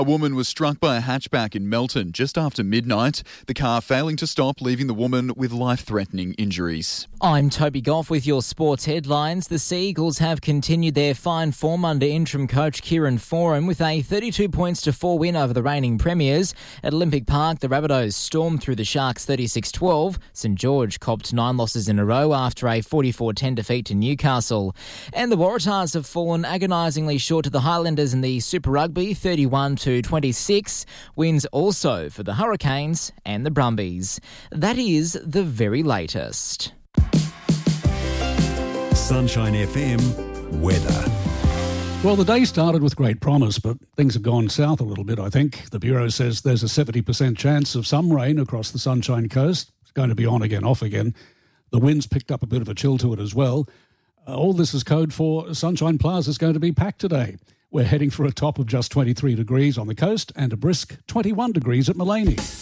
A woman was struck by a hatchback in Melton just after midnight, the car failing to stop, leaving the woman with life-threatening injuries. I'm Toby Goff with your sports headlines. The Sea Eagles have continued their fine form under interim coach Kieran Foran with a 32 points to 4 win over the reigning premiers. At Olympic Park, the Rabbitohs stormed through the Sharks 36-12. St George copped 9 losses in a row after a 44-10 defeat to Newcastle. And the Waratahs have fallen agonisingly short to the Highlanders in the Super Rugby, 31-26. Wins also for the Hurricanes and the Brumbies. That is the very latest. Sunshine FM weather. Well, the day started with great promise, but things have gone south a little bit, I think. The Bureau says there's a 70% chance of some rain across the Sunshine Coast. It's going to be on again, off again. The wind's picked up a bit of a chill to it as well. All this is code for Sunshine Plaza is going to be packed today. We're heading for a top of just 23 degrees on the coast and a brisk 21 degrees at Mullaney.